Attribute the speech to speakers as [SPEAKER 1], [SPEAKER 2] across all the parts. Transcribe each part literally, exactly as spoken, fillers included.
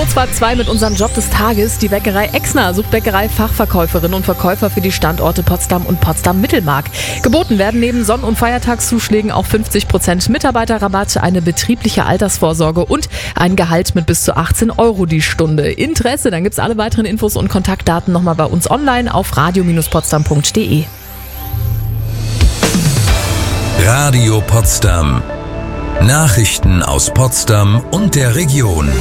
[SPEAKER 1] Kurzfahrt zwei mit unserem Job des Tages. Die Bäckerei Exner sucht Bäckerei-Fachverkäuferinnen und Verkäufer für die Standorte Potsdam und Potsdam-Mittelmark. Geboten werden neben Sonn- und Feiertagszuschlägen auch fünfzig Prozent Mitarbeiterrabatt, eine betriebliche Altersvorsorge und ein Gehalt mit bis zu achtzehn Euro die Stunde. Interesse, dann gibt's alle weiteren Infos und Kontaktdaten nochmal bei uns online auf radio Bindestrich potsdam punkt de.
[SPEAKER 2] Radio Potsdam. Nachrichten aus Potsdam und der Region.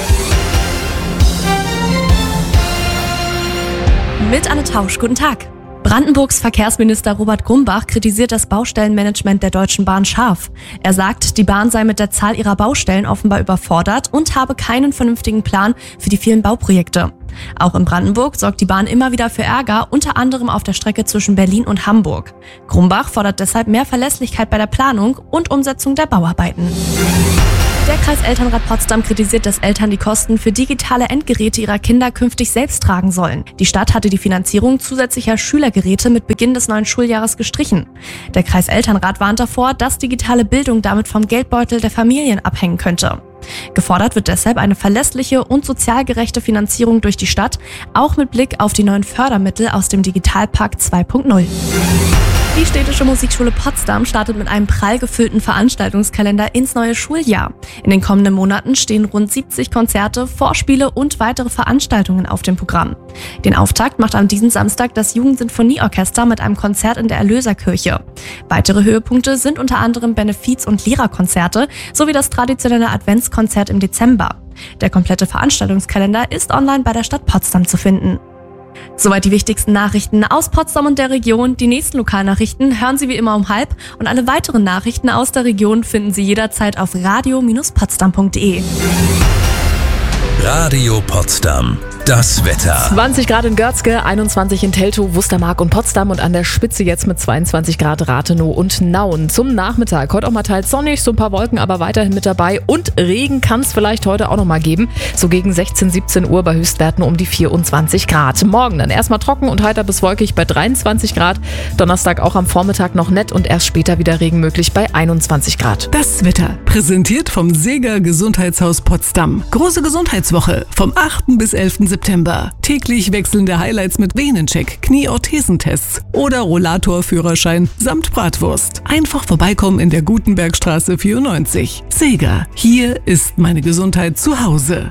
[SPEAKER 3] Mit Anne Tausch, guten Tag. Brandenburgs Verkehrsminister Robert Grumbach kritisiert das Baustellenmanagement der Deutschen Bahn scharf. Er sagt, die Bahn sei mit der Zahl ihrer Baustellen offenbar überfordert und habe keinen vernünftigen Plan für die vielen Bauprojekte. Auch in Brandenburg sorgt die Bahn immer wieder für Ärger, unter anderem auf der Strecke zwischen Berlin und Hamburg. Grumbach fordert deshalb mehr Verlässlichkeit bei der Planung und Umsetzung der Bauarbeiten. Der Kreiselternrat Potsdam kritisiert, dass Eltern die Kosten für digitale Endgeräte ihrer Kinder künftig selbst tragen sollen. Die Stadt hatte die Finanzierung zusätzlicher Schülergeräte mit Beginn des neuen Schuljahres gestrichen. Der Kreiselternrat warnt davor, dass digitale Bildung damit vom Geldbeutel der Familien abhängen könnte. Gefordert wird deshalb eine verlässliche und sozial gerechte Finanzierung durch die Stadt, auch mit Blick auf die neuen Fördermittel aus dem Digitalpakt zwei punkt null. Die Städtische Musikschule Potsdam startet mit einem prall gefüllten Veranstaltungskalender ins neue Schuljahr. In den kommenden Monaten stehen rund siebzig Konzerte, Vorspiele und weitere Veranstaltungen auf dem Programm. Den Auftakt macht am diesem Samstag das Jugendsinfonieorchester mit einem Konzert in der Erlöserkirche. Weitere Höhepunkte sind unter anderem Benefiz- und Lehrerkonzerte sowie das traditionelle Adventskonzert im Dezember. Der komplette Veranstaltungskalender ist online bei der Stadt Potsdam zu finden. Soweit die wichtigsten Nachrichten aus Potsdam und der Region. Die nächsten Lokalnachrichten hören Sie wie immer um halb und alle weiteren Nachrichten aus der Region finden Sie jederzeit auf radio Bindestrich potsdam punkt de.
[SPEAKER 2] Radio Potsdam. Das Wetter.
[SPEAKER 1] zwanzig Grad in Görzge, einundzwanzig in Teltow, Wustermark und Potsdam und an der Spitze jetzt mit zweiundzwanzig Grad Rathenow und Nauen. Zum Nachmittag heute auch mal teils sonnig, so ein paar Wolken, aber weiterhin mit dabei und Regen kann es vielleicht heute auch noch mal geben. So gegen sechzehn, siebzehn Uhr bei Höchstwerten um die vierundzwanzig Grad. Morgen dann erstmal trocken und heiter bis wolkig bei dreiundzwanzig Grad. Donnerstag auch am Vormittag noch nett und erst später wieder Regen möglich bei einundzwanzig Grad.
[SPEAKER 4] Das Wetter präsentiert vom Seeger Gesundheitshaus Potsdam. Große Gesundheitswoche vom achten bis elften September. Täglich wechselnde Highlights mit Venencheck, Knieorthesentests oder Rollatorführerschein samt Bratwurst. Einfach vorbeikommen in der Gutenbergstraße vierundneunzig. Seeger, hier ist meine Gesundheit zu Hause.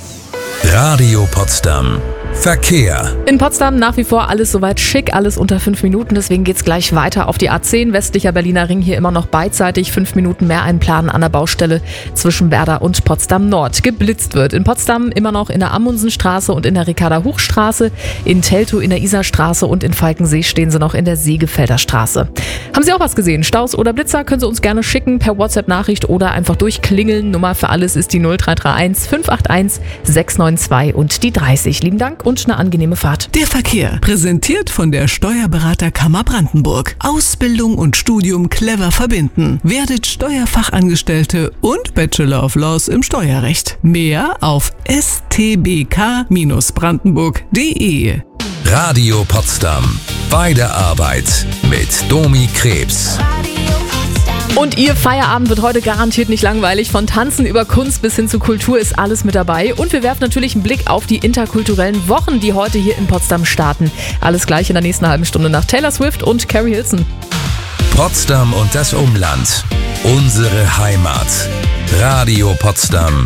[SPEAKER 2] Radio Potsdam. Verkehr.
[SPEAKER 1] In Potsdam nach wie vor alles soweit schick, alles unter fünf Minuten, deswegen geht's gleich weiter auf die A zehn, westlicher Berliner Ring, hier immer noch beidseitig, fünf Minuten mehr einplanen an der Baustelle zwischen Werder und Potsdam Nord. Geblitzt wird in Potsdam immer noch in der Amundsenstraße und in der Ricarda-Huch-Straße, in Teltow in der Isarstraße und in Falkensee stehen sie noch in der Seegefelder Straße. Haben Sie auch was gesehen? Staus oder Blitzer können Sie uns gerne schicken per WhatsApp-Nachricht oder einfach durchklingeln. Nummer für alles ist die null drei drei eins fünf acht eins sechs neun zwei und die dreißig. Lieben Dank und eine angenehme Fahrt.
[SPEAKER 4] Der Verkehr, präsentiert von der Steuerberaterkammer Brandenburg. Ausbildung und Studium clever verbinden. Werdet Steuerfachangestellte und Bachelor of Laws im Steuerrecht. Mehr auf s t b k Bindestrich brandenburg punkt de.
[SPEAKER 2] Radio Potsdam. Bei der Arbeit mit Domi Krebs.
[SPEAKER 1] Und Ihr Feierabend wird heute garantiert nicht langweilig. Von Tanzen über Kunst bis hin zu Kultur ist alles mit dabei. Und wir werfen natürlich einen Blick auf die interkulturellen Wochen, die heute hier in Potsdam starten. Alles gleich in der nächsten halben Stunde nach Taylor Swift und Carrie Hilson.
[SPEAKER 2] Potsdam und das Umland. Unsere Heimat. Radio Potsdam.